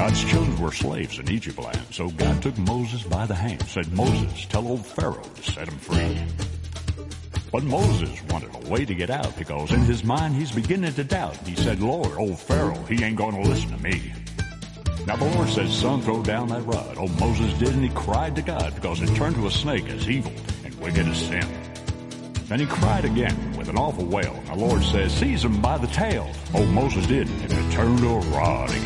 God's children were slaves in Egypt land, so God took Moses by the hand, said, Moses, tell old Pharaoh to set him free. But Moses wanted a way to get out because in his mind he's beginning to doubt. He said, Lord, old Pharaoh, he ain't going to listen to me. Now the Lord said, son, throw down that rod. Old Moses did, and he cried to God because it turned to a snake as evil and wicked as sin. Then he cried again with an awful wail. The Lord says, seize him by the tail. Old Moses did, and it turned to a rod again.